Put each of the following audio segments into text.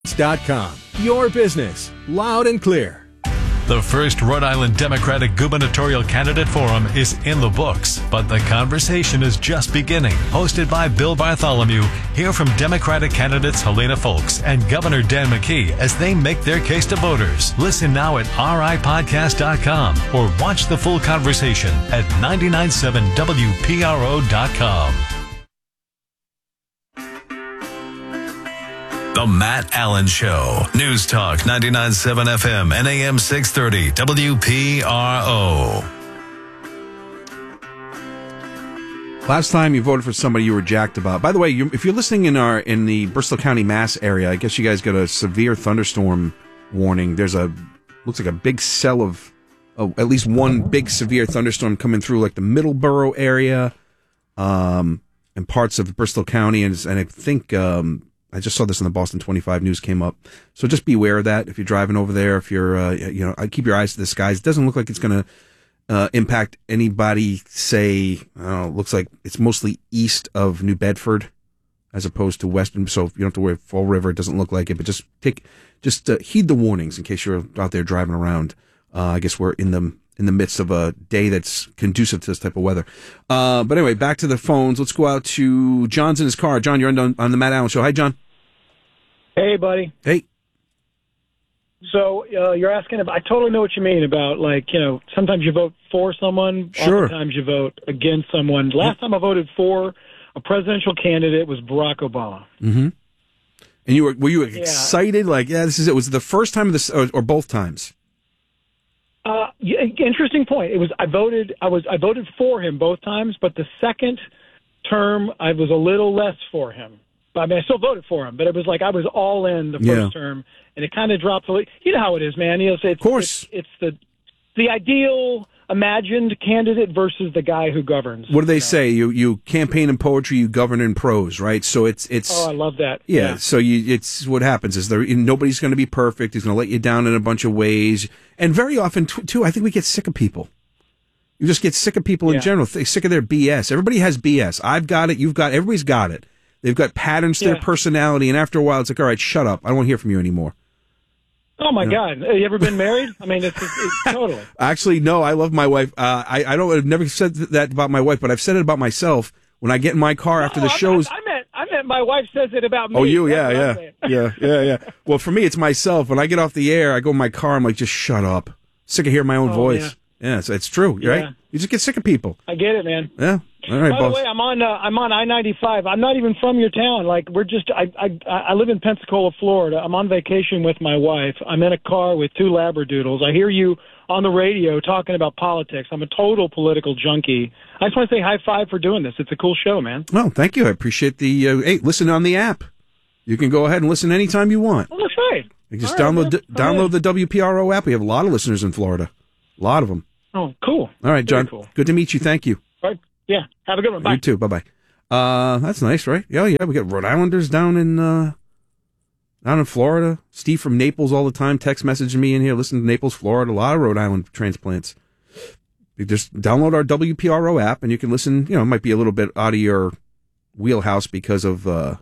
.com. Your business, loud and clear. The first Rhode Island Democratic gubernatorial candidate forum is in the books, but the conversation is just beginning. Hosted by Bill Bartholomew, hear from Democratic candidates Helena Folks and Governor Dan McKee as they make their case to voters. Listen now at ripodcast.com or watch the full conversation at 997wpro.com. The Matt Allen Show. News Talk 99.7 FM and AM 630 WPRO. Last time you voted for somebody you were jacked about. By the way, if you're listening in the Bristol County, Mass area, I guess you guys got a severe thunderstorm warning. There's looks like a big cell of at least one big severe thunderstorm coming through like the Middleborough area and parts of Bristol County. And I think... I just saw this in the Boston 25 News came up. So just be aware of that if you're driving over there. If you're, keep your eyes to the skies. It doesn't look like it's going to impact anybody, say, looks like it's mostly east of New Bedford as opposed to western. So you don't have to worry, Fall River, it doesn't look like it. But just heed the warnings in case you're out there driving around. I guess we're in the midst of a day that's conducive to this type of weather. But anyway, back to the phones. Let's go out to John's in his car. John, you're on the Matt Allen Show. Hi, John. Hey, buddy. Hey. So you're asking about, I totally know what you mean about, sometimes you vote for someone, sure. Oftentimes you vote against someone. Last time I voted for a presidential candidate was Barack Obama. Mm-hmm. And were you excited? This is it. Was it the first time or both times? Interesting point. It was I voted for him both times, but the second term I was a little less for him. I mean, I still voted for him, but it was like I was all in the first term, and it kind of dropped. You know how it is, man. Of course, it's the ideal imagined candidate versus the guy who governs. What do they say? You campaign in poetry, you govern in prose, right? So it's. Oh, I love that. Yeah. So it's what happens is nobody's going to be perfect. He's going to let you down in a bunch of ways, and very often too. I think we get sick of people. You just get sick of people in general. Sick of their BS. Everybody has BS. I've got it. You've got. Everybody's got it. They've got patterns to their personality, and after a while, it's like, all right, shut up. I don't want to hear from you anymore. Oh, my God. Have you ever been married? I mean, it's totally. Actually, no, I love my wife. I've never said that about my wife, but I've said it about myself. When I get in my car after the shows. I meant my wife says it about me. Oh, you? Yeah. Well, for me, it's myself. When I get off the air, I go in my car, I'm like, just shut up. Sick of hearing my own voice. Yeah, so it's true, right? You just get sick of people. I get it, man. Yeah. All right, By the way, I'm on I-95. I'm not even from your town. I live in Pensacola, Florida. I'm on vacation with my wife. I'm in a car with two Labradoodles. I hear you on the radio talking about politics. I'm a total political junkie. I just want to say high five for doing this. It's a cool show, man. Well, thank you. I appreciate the. Hey, listen on the app. You can go ahead and listen anytime you want. Well, that's right. You just download the WPRO app. We have a lot of listeners in Florida. A lot of them. Oh, cool. All right, John. Cool. Good to meet you. Thank you. All right. Yeah. Have a good one. Bye. You too. Bye-bye. That's nice, right? Yeah. We got Rhode Islanders down in Florida. Steve from Naples all the time text messaging me in here. Listen to Naples, Florida. A lot of Rhode Island transplants. You just download our WPRO app and you can listen. It might be a little bit out of your wheelhouse because of the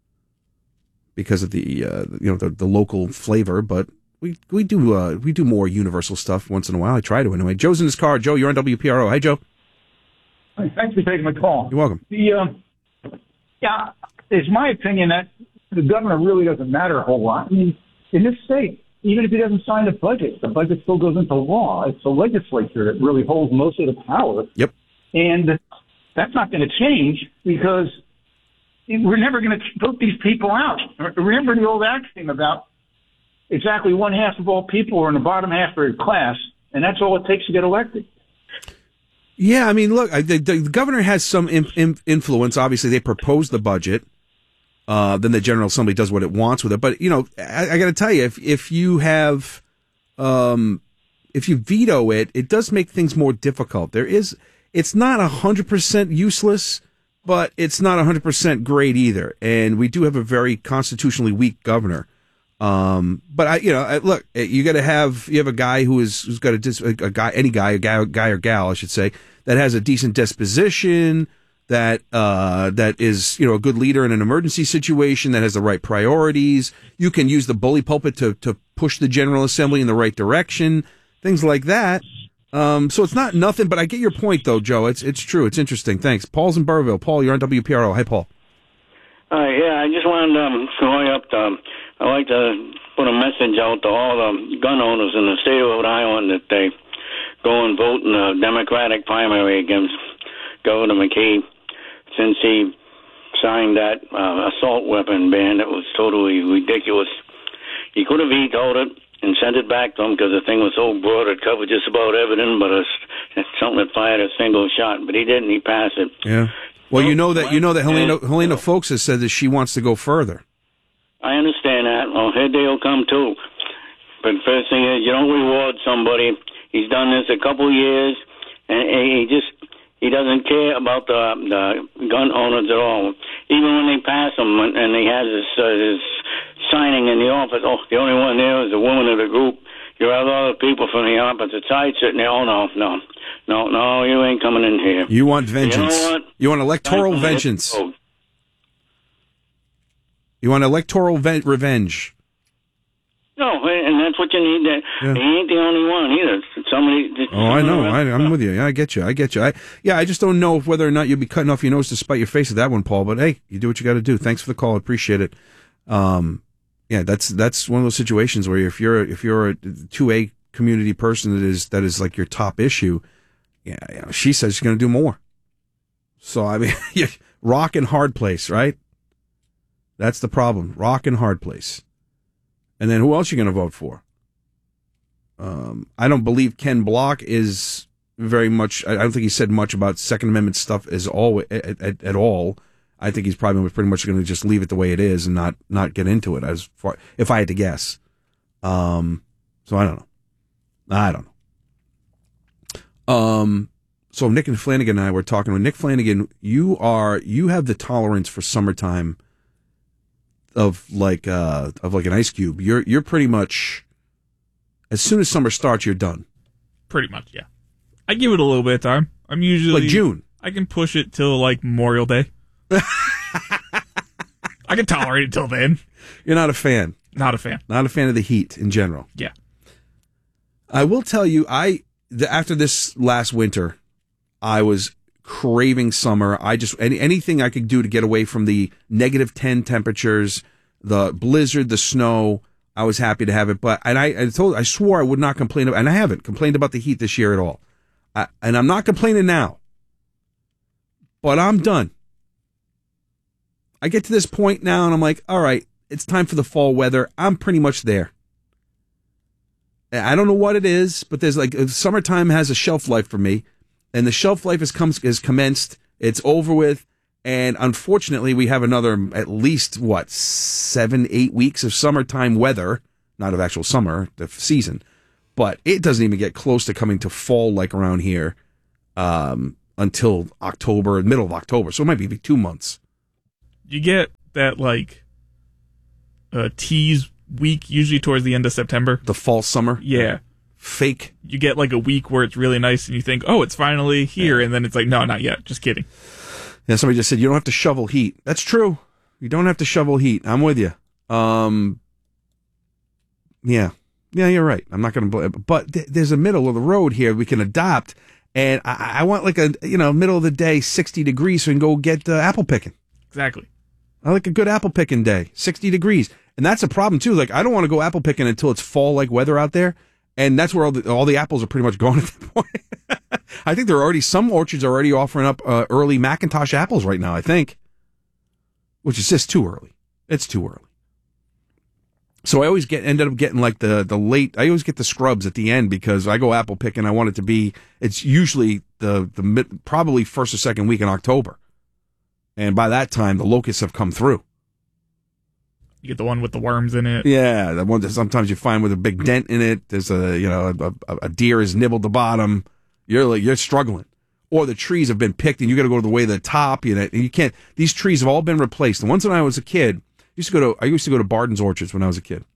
local flavor, but we do more universal stuff once in a while. I try to anyway. Joe's in his car. Joe, you're on WPRO. Hi, Joe. Thanks for taking my call. You're welcome. It's my opinion that the governor really doesn't matter a whole lot. I mean, in this state, even if he doesn't sign the budget still goes into law. It's the legislature that really holds most of the power. Yep. And that's not going to change because we're never going to vote these people out. Remember the old axiom about exactly one half of all people are in the bottom half of their class, and that's all it takes to get elected. Yeah, I mean, look, the governor has some influence. Obviously, they propose the budget. Then the General Assembly does what it wants with it. But, I got to tell you, if you veto it, it does make things more difficult. It's not 100% useless, but it's not 100% great either. And we do have a very constitutionally weak governor. But look, you have a guy who's got a guy or gal, I should say, that has a decent disposition, that is, a good leader in an emergency situation, that has the right priorities. You can use the bully pulpit to push the General Assembly in the right direction, things like that. So it's not nothing, but I get your point, though, Joe. It's true. It's interesting. Thanks. Paul's in Burrillville. Paul, you're on WPRO. Hi, Paul. Yeah, I just wanted to call you up. I'd like to put a message out to all the gun owners in the state of Rhode Island that they go and vote in the Democratic primary against Governor McKee, since he signed that assault weapon ban. It was totally ridiculous. He could have vetoed it and sent it back to him because the thing was so broad it covered just about everything, but it's something that fired a single shot. But he didn't. He passed it. Yeah. Well, you know that Helena Folks has said that she wants to go further. I understand that. Well, her day will come too. But first thing is, you don't reward somebody. He's done this a couple years, and he doesn't care about the gun owners at all. Even when they pass him and he has his signing in the office, the only one there is the woman of the group. You have other people from the opposite side sitting there. Oh, no, you ain't coming in here. You want vengeance. You know what? You want electoral vengeance. You want electoral revenge. No, and that's what you need. He ain't the only one either. Somebody. I know. I'm with you. Yeah, I get you. I just don't know whether or not you'll be cutting off your nose to spite your face at that one, Paul. But hey, you do what you got to do. Thanks for the call. Appreciate it. Yeah, that's one of those situations where if you're a 2A community person that is like your top issue, yeah, she says she's going to do more. So I mean, rock and hard place, right? That's the problem. Rock and hard place. And then who else are you going to vote for? I don't believe Ken Block is very much. I don't think he said much about Second Amendment stuff at all. I think he's probably pretty much going to just leave it the way it is and not get into it. As far if I had to guess, so I don't know. So Nick and Flanagan and I were talking. With Nick Flanagan, you have the tolerance for summertime of like an ice cube. You're pretty much, as soon as summer starts, you're done. Pretty much, yeah. I give it a little bit of time. I'm usually like June. I can push it till like Memorial Day. I can tolerate it till then. You're not a fan. Not a fan. Not a fan of the heat in general. Yeah. I will tell you, after this last winter, I was craving summer. I just anything I could do to get away from the -10 temperatures, the blizzard, the snow. I was happy to have it, but I swore I would not complain, and I haven't complained about the heat this year at all. And I'm not complaining now, but I'm done. I get to this point now, and I'm like, all right, it's time for the fall weather. I'm pretty much there. I don't know what it is, but there's like summertime has a shelf life for me, and the shelf life has commenced. It's over with, and unfortunately, we have another at least 7-8 weeks of summertime weather, not of actual summer, the season, but it doesn't even get close to coming to fall like around here until October, middle of October. So it might be 2 months. You get that tease week usually towards the end of September. The fall summer? Yeah. Fake. You get like a week where it's really nice and you think, oh, it's finally here. Yeah. And then it's like, no, not yet. Just kidding. Yeah, somebody just said, you don't have to shovel heat. That's true. You don't have to shovel heat. I'm with you. Yeah, you're right. I'm not going to, but there's a middle of the road here we can adopt. And I want like a, middle of the day, 60 degrees so we can go get apple picking. Exactly. I like a good apple picking day, 60 degrees. And that's a problem too. Like I don't want to go apple picking until it's fall like weather out there. And that's where all the apples are pretty much gone at that point. I think some orchards are already offering up early Macintosh apples right now, I think. Which is just too early. It's too early. So I always ended up getting like the late, I always get the scrubs at the end because I go apple picking. I want it to be, it's usually probably first or second week in October. And by that time, the locusts have come through. You get the one with the worms in it. Yeah, the one that sometimes you find with a big dent in it. There's a deer has nibbled the bottom. You're struggling. Or the trees have been picked and you got to go to the way to the top. And you can't. These trees have all been replaced. The ones when I was a kid, I used to go to Barden's Orchards when I was a kid,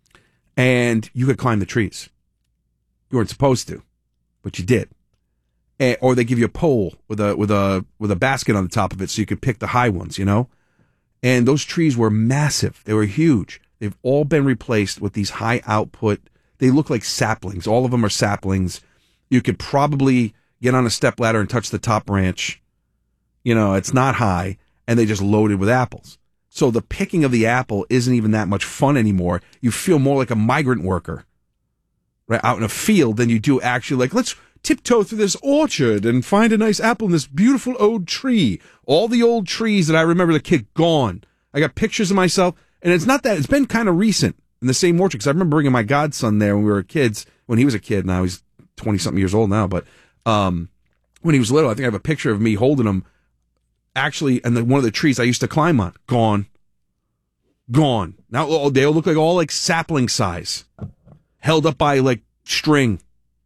and you could climb the trees. You weren't supposed to, but you did. or they give you a pole with a basket on the top of it so you could pick the high ones, you know? And those trees were massive. They were huge. They've all been replaced with these high output. They look like saplings. All of them are saplings. You could probably get on a stepladder and touch the top branch. You know, it's not high, and they just loaded with apples. So the picking of the apple isn't even that much fun anymore. You feel more like a migrant worker, right, out in a field than you do actually like, let's tiptoe through this orchard and find a nice apple in this beautiful old tree. All the old trees that I remember the kid, gone. I got pictures of myself, and it's not that, it's been kind of recent in the same orchard, because I remember bringing my godson there when we were kids, when he was a kid. Now he's 20-something years old now, but when he was little, I think I have a picture of me holding him actually, and one of the trees I used to climb on, gone. Now they all look like all like sapling size, held up by like string.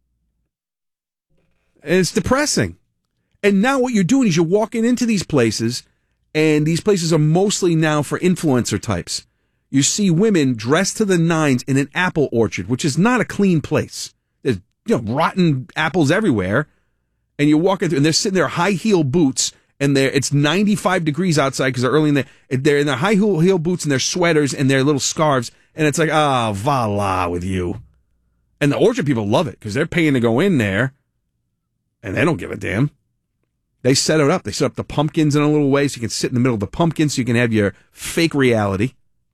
And it's depressing. And now what you're doing is you're walking into these places, and these places are mostly now for influencer types. You see women dressed to the nines in an apple orchard, which is not a clean place. There's rotten apples everywhere, and you're walking through, and they're sitting there high heel boots, and it's 95 degrees outside because they're early in they're in their high heel boots and their sweaters and their little scarves, and it's like, voila with you. And the orchard people love it because they're paying to go in there, and they don't give a damn. They set it up. They set up the pumpkins in a little way so you can sit in the middle of the pumpkin so you can have your fake reality.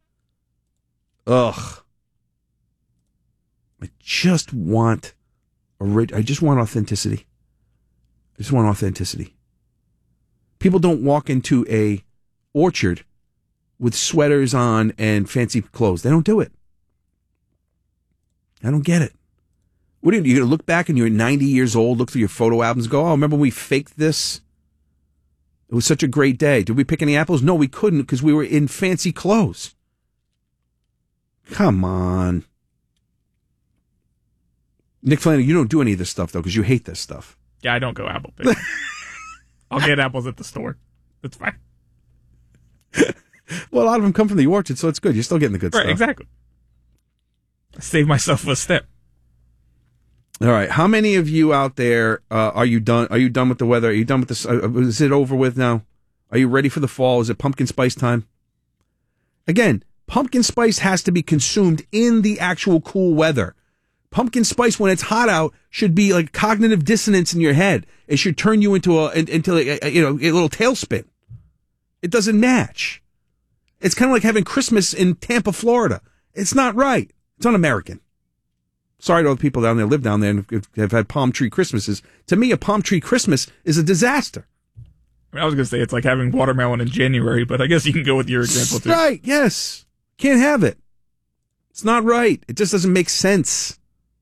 Ugh. I just want authenticity. I just want authenticity. People don't walk into a orchard with sweaters on and fancy clothes. They don't do it. I don't get it. What are you going to look back and you're 90 years old, look through your photo albums and go, oh, remember when we faked this? It was such a great day. Did we pick any apples? No, we couldn't because we were in fancy clothes. Come on. Nick Flanagan, you don't do any of this stuff, though, because you hate this stuff. Yeah, I don't go apple picking. I'll get apples at the store. That's fine. Well, a lot of them come from the orchard, so it's good. You're still getting the good stuff. Right, exactly. I saved myself a step. All right. How many of you out there are you done? Are you done with the weather? Are you done with this? Is it over with now? Are you ready for the fall? Is it pumpkin spice time? Again, pumpkin spice has to be consumed in the actual cool weather. Pumpkin spice, when it's hot out, should be like cognitive dissonance in your head. It should turn you into a little tailspin. It doesn't match. It's kind of like having Christmas in Tampa, Florida. It's not right. It's un-American. Sorry to all the people down there live down there and have had palm tree Christmases. To me, a palm tree Christmas is a disaster. I mean, I was going to say it's like having watermelon in January, but I guess you can go with your example too. Right, yes. Can't have it. It's not right. It just doesn't make sense.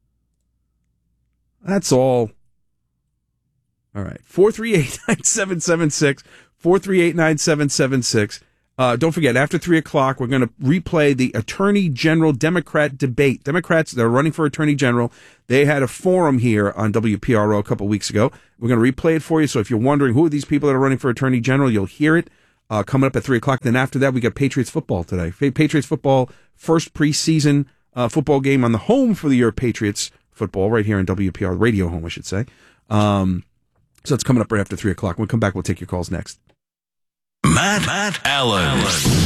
That's all. All right. 438-9776. 438-9776. Don't forget, after 3 o'clock, we're going to replay the Attorney General Democrat debate. Democrats that are running for Attorney General, they had a forum here on WPRO a couple weeks ago. We're going to replay it for you. So if you're wondering who are these people that are running for Attorney General, you'll hear it coming up at 3 o'clock. Then after that, we got Patriots football today. Patriots football, first preseason football game on the home for the year of Patriots football right here in WPR, radio home, I should say. So it's coming up right after 3 o'clock. When we come back, we'll take your calls next. Matt Allen.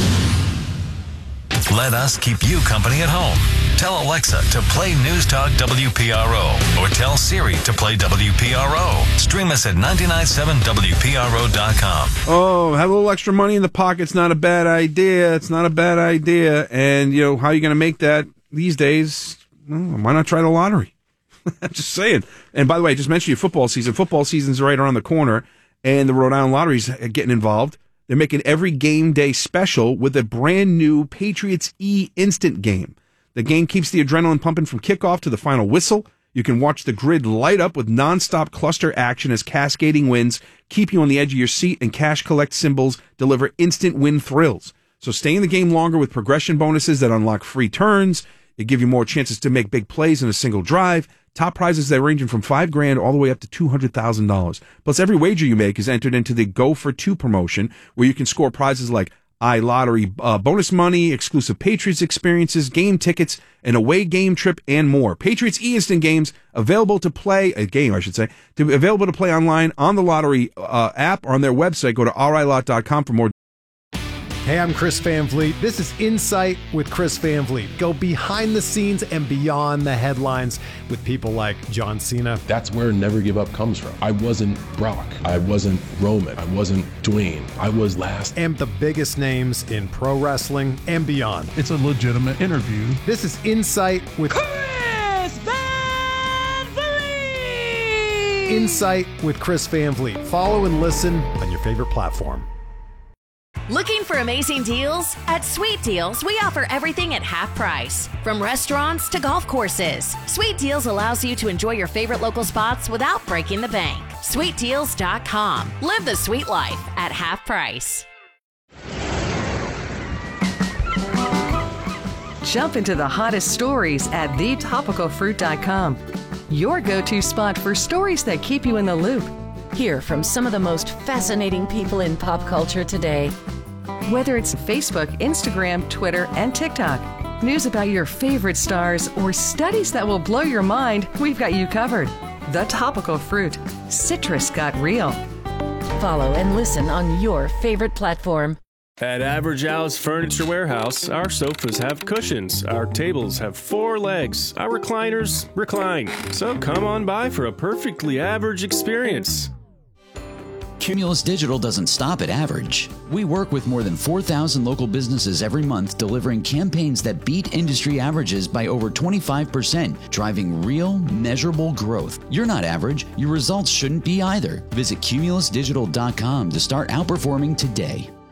Let us keep you company at home. Tell Alexa to play News Talk WPRO or tell Siri to play WPRO. Stream us at 997WPRO.com. Oh, have a little extra money in the pocket's not a bad idea. It's not a bad idea. And, how are you going to make that these days? Well, why not try the lottery? I'm just saying. And by the way, I just mentioned you football season. Football season's right around the corner, and the Rhode Island Lottery's getting involved. They're making every game day special with a brand new Patriots E instant game. The game keeps the adrenaline pumping from kickoff to the final whistle. You can watch the grid light up with nonstop cluster action as cascading wins keep you on the edge of your seat, and cash collect symbols deliver instant win thrills. So stay in the game longer with progression bonuses that unlock free turns. They give you more chances to make big plays in a single drive. Top prizes that ranging from $5,000 all the way up to $200,000. Plus, every wager you make is entered into the Go for Two promotion, where you can score prizes like iLottery bonus money, exclusive Patriots experiences, game tickets, an away game trip, and more. Patriots eInstant games available to play available to play online on the lottery app or on their website. Go to RILot.com for more. Hey, I'm Chris Van Vliet. This is Insight with Chris Van Vliet. Go behind the scenes and beyond the headlines with people like John Cena. That's where Never Give Up comes from. I wasn't Brock. I wasn't Roman. I wasn't Dwayne. I was last. And the biggest names in pro wrestling and beyond. It's a legitimate interview. This is Insight with Chris Van Vliet. Insight with Chris Van Vliet. Follow and listen on your favorite platform. Looking for amazing deals? At Sweet Deals, we offer everything at half price. From restaurants to golf courses, Sweet Deals allows you to enjoy your favorite local spots without breaking the bank. SweetDeals.com. Live the sweet life at half price. Jump into the hottest stories at thetopicalfruit.com. Your go-to spot for stories that keep you in the loop. Hear from some of the most fascinating people in pop culture today. Whether it's Facebook, Instagram, Twitter, and TikTok, news about your favorite stars, or studies that will blow your mind, we've got you covered. The Topical Fruit. Citrus got real. Follow and listen on your favorite platform. At Average Al's Furniture Warehouse, our sofas have cushions, our tables have 4 legs, our recliners recline. So come on by for a perfectly average experience. Cumulus Digital doesn't stop at average. We work with more than 4,000 local businesses every month, delivering campaigns that beat industry averages by over 25%, driving real, measurable growth. You're not average. Your results shouldn't be either. Visit cumulusdigital.com to start outperforming today.